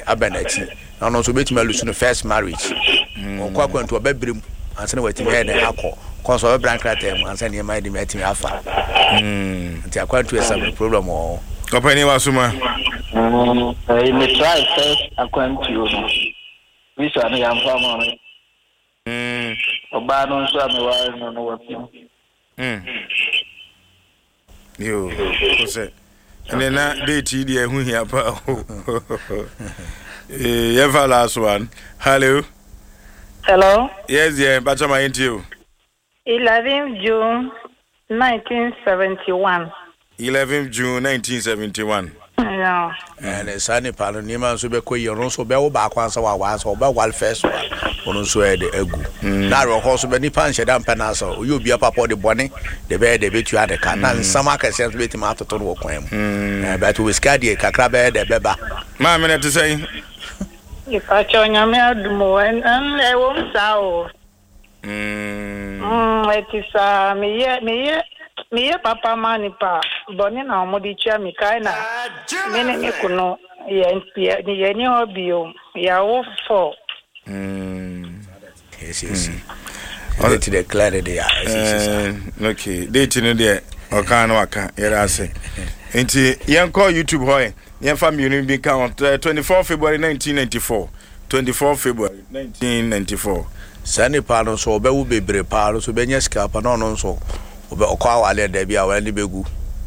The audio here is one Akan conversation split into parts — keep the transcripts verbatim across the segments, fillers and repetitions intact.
abenachi na no so betuma lusu no first marriage okwa kwanto obabrem anse na watimi he na akọ cause of brand kratem anse na mai de metimi afa mm nti akwanto esa problem o company wasuma mm eh me try first akwanto no visa na yamfa ma mm oba no so ame wa no no wa mm yo kose and na date dey hu hia pa eh yeah, last one. Hello. Hello. Yes, yeah, but I'm into you. eleventh June nineteen seventy-one. eleventh June nineteen seventy-one. Yeah. And the sunny palo nima so be ko yero so be wo ba kwa sa wa wa so be wal first one so e de egu na ro ho so be ni pan sheda mpana so oyi obi papa de bone de be de betu adeka na nsama ka se so betima atoto no kwan mu eh but we skadi kakra be de beba ma me na to say if I show you me adumo and e wo sao mm mm it is uh me ye me ye me ye papa mani pa boni na omodi chia mi kai na me ne me kuno ye ni ye ni obio ya wo for mm yes yes all to declare the yes okay date no there oka na waka yera ase enti yen call YouTube hoy yen fam uni bi count twenty-fourth February nineteen ninety-four twenty-fourth February nineteen ninety-four sani pano so obe wo bebre palo so benya ska pa no no so obe okwa wale da bia wale begu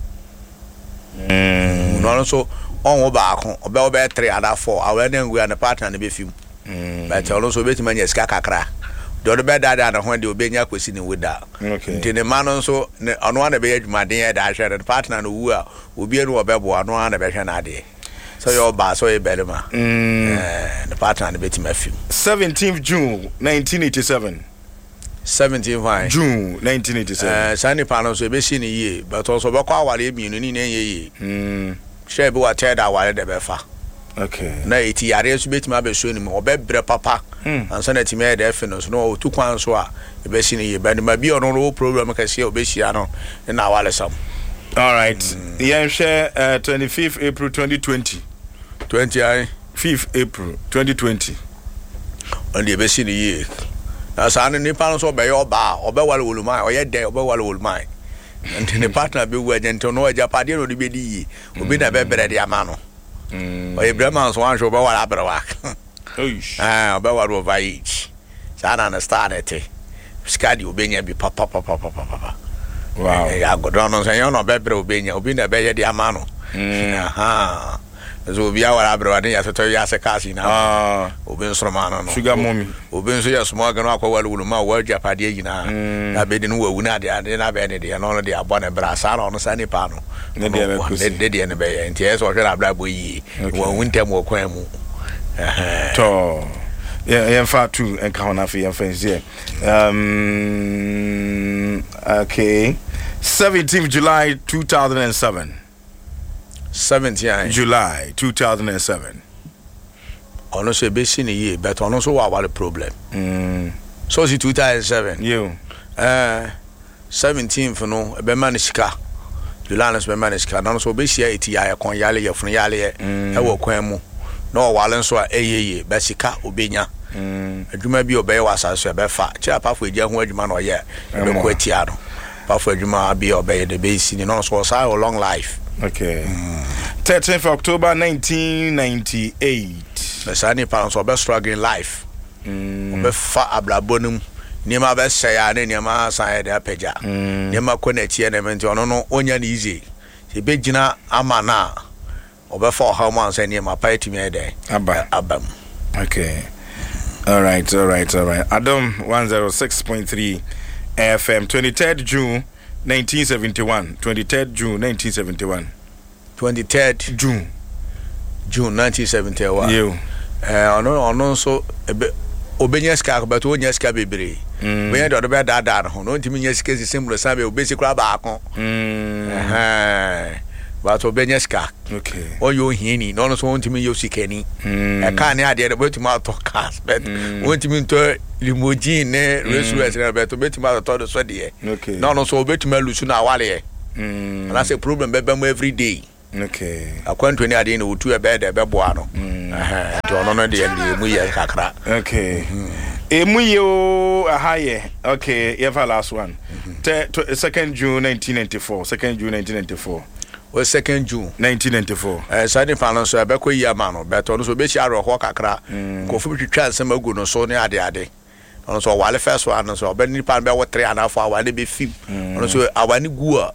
mm no no so on wo ba ko obe obe three ada four awale na ngu na partner na be fim mm but ono so beti manya ska kakra do do be da da na ho de obenya kwesi ni wida okay ntine ma no so ono na be adwumaden ya da hwe na partner no wu a obi enu obebo ano na be hwe na ade so your ba so e belema mm eh the partner na beti ma film seventeenth June nineteen eighty-seven seventeenth why June nineteen eighty-seven eh sani pano so be si ni ye but also be kwa awale emienu ni na ye mm share be wa tell awale de be fa okay na iti yare so betima be so ni mo obebre papa ansa na time de fe no so no otu kwan so a e be si ni ye ba ni ma bi ono no problem ka se obehia no na awale sam all right mm. yeah share uh, twenty-fifth April twenty twenty twenty I fifth April twenty twenty on the be si ni ye na sa ni ni pa no so be yo ba obewale wolumai oye de obewale wolumai and the partner be we agent no ajapade no de be di obi na be bere de amano mm o Ibrahim so wan so be wala abrewa oish ah be wala over each sana na start it skadi obenya bi papa papa papa wow ya godono so yo no be bere obenya obi na be ye de amano mm aha so obi awara abrewa de ya so to ya se kasi na ah obi nsromano no sugar mommy obi nso ya small gan akwa wala wulu ma wa japade yina na be de no wawu na de ade na be ne de no no de abo na bra sa no sa ni pa no ne de be kusi de de ne be ye nti e so hwe na bra bo yi wa wuntem wo kwan mu to yeah yeah fa two and count na fi friends here um okay seventeenth July two thousand seven seventeenth July two thousand seven ono so be si ni ye but ono so wa wa problem mm so si two thousand seven you eh seventeenth no e be man sika July no be man sika no so be sia eti ya kon yale ye funu yale ye e wo kwan mu no wale nso a eyeye be sika obenya mm adwuma bi obeye wasaso e be fa kira pafo egia ho adwuma no ye be ko atia no pafo adwuma bi obeye de be si ni no so say long life okay mm. thirteenth October nineteen ninety-eight the sani parents so be struggling life mm be fa ablabonum nima be shaya ne nima san de apeja nima ko na tie na menti ono no onya na easy se be gina ama na obe fa how man say nima pa etimi ede aba abam okay all right all right all right Adam one oh six point three F M twenty-third June nineteen seventy-one twenty-third June nineteen seventy-one twenty-third June June nineteen seventy-one you eh ono ono so obenya ska but onya ska bebre we do do be da da no no ntimi nya ska simple sabe obesi kura ba akon mm eh but obenya ska okay oyo hieni no no so ntimi yo sikani e ka ne ade de betuma to cars but ntimi to limousine ne restaurant na but betuma to do so de okay no no so betuma lusu na wale mm na say problem be be every day okay akwanto ni ade na otu e be de be boa no eh to ono no de emu ye kakra okay emu ye o aha ye okay ye for last one second June nineteen ninety-four second June nineteen ninety-four well second June nineteen ninety-four eh sadi panon so be ko yi ama no beto no so be chi aro ho kakra ko fu twitwa nsem agu no so ne ade ade ono so wale first one so be ni pan be wo three and a half hour ne be film ono so awani gu a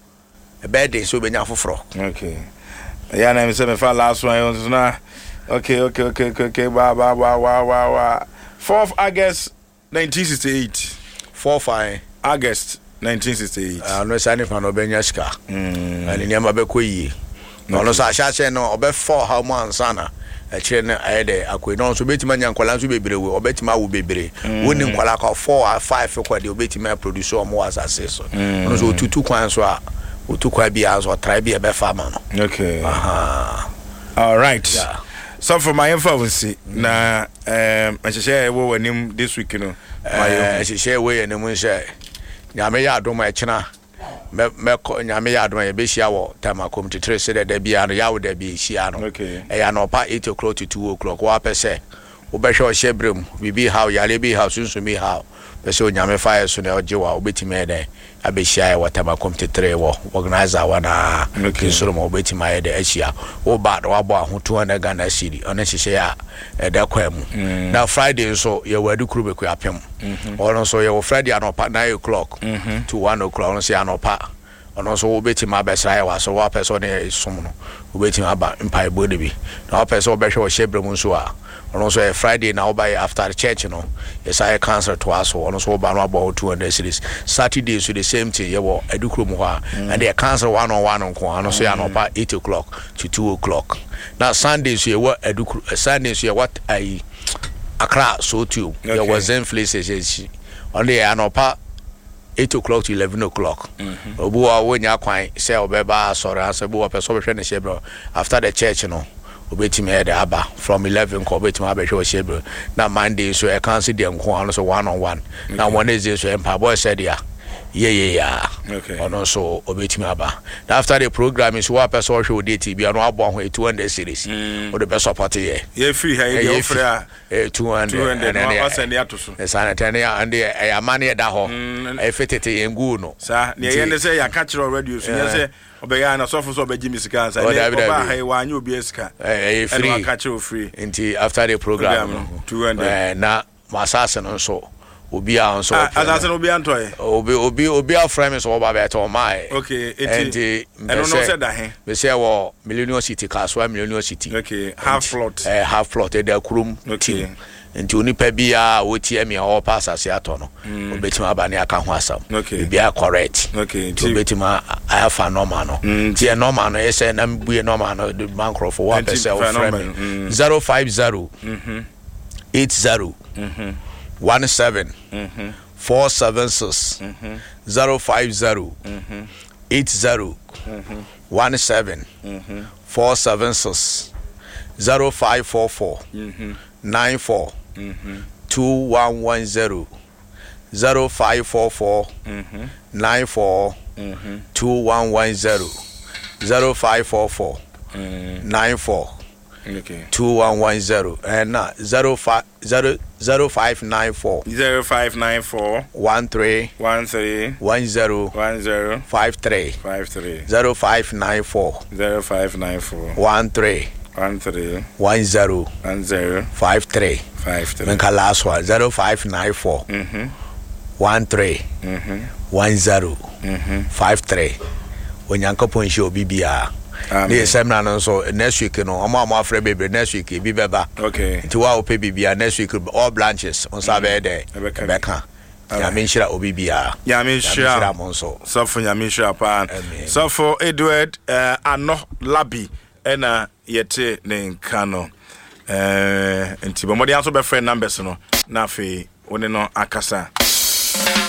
e be dey so be nya foforo okay ya na me say me fa last one so na okay okay okay okay ba ba ba wa wa wa fourth August nineteen sixty-eight fourth August nineteen sixty-eight ah no sani fa no be nya sika mm ani ne ma be ko yi no no sa sha che no obe four how months ana e kire ne ayede akoi no so betima nya nkwala so bebere we obetima wo bebere woni nkwala ka four or five kwa de obetima produce o mo asase so no so tutu kwan so a otu kwa bia so try bia be farmer no okay aha all right yeah. So for my influence na um I share wo wanim this week no my share we anim share nyame ya adoma e kina me me nyame ya adoma ye be hia wo time community three say da bia no ya wo da bia hia no okay e ya no pa eight o'clock to two o'clock wa pese wo be hwe o shebrem bibi how ya le bi how sunsun how pese o nyame fire so na oje wa obetime e den abehia e time community three wo organizer wana kinsoro mo obetime e den ahia wo ba do abo ahoto na Ghana city ona hihye ya e da kwam na Friday so ye wadu kuru beku apem ono so ye wo Friday anopa nine o'clock to one o'clock ono se anopa ono so obetime abesra ya wa so wa pese ne som no obetime aba mpai bode bi na wa pese obehwe o shebrem so a ono so Friday na oba after church no yes I cancel to us ono so oba no about two hundred series Saturday so the same thing ye wo edukro mu ha and they cancel one on one nko ano so ya no pa eight o'clock to two o'clock now Sunday so ye wo edukro Sunday so ye what I Accra so too there was in places on the anopa eight o'clock to eleven o'clock obu wa wonya kwan say obeba sorry answer bu person be hwe ne shebro after the church no obetime head aba from eleven ko obetime aba hwe shebro na Monday so e cancel the nko ano so one on one na Wednesday so empa boy said ya yeah yeah yeah okay ono so obetime aba after the program is what person hwe date bi ano abo ho two hundred series o the best support ye ye free ha ye offer a two hundred and then wa send ya to so e sana tane ya and e amane da ho e fetete yengu no sa ne ye ne say ya catch radio so ye say obega na so for so obeji misika sa ne oba ha wa anya obi esika e free and catch you free until after the program two hundred na masase no so obi a so asase no obi antoy obi obi obi a frame so oba be to mai okay enti and no say da he we say wo Millennium City Kaswa Millennium City okay half plot eh half plot e da kurum okay enti onipa bia woti emi ho pass ase ato no obetima aba ne aka ho asam bia correct okay enti obetima afa normal no ti e normal no ese na mbue normal no the bankro for one percent of frame zero five zero eight zero one seven four seven six zero five zero eight zero one seven four seven six zero five four four nine four two one one zero zero five four four nine four two one one zero zero five four four nine four okay two one one zero and uh, zero five zero zero five nine four zero five nine four one three one three one zero one zero five three five three zero five nine four zero five nine four one three one three one zero one zero five three five three. Menka last one zero five nine four mhm one three mhm one zero mhm five three. Onyankopon hye obi bia. The seminar no so next week no omo amo afre bebe next week bi beba. Okay. Nti wa ope bibia next week all branches on sabe there. Beka. Nyame nhyira obi bia. Nyame nhyira mo nso. Sofo nyame nhyira pa. Sofo Edward uh, Ano Labi ena yete ne nka no. Eh nti bomodi aso be friend numbers no na afi one no akasa.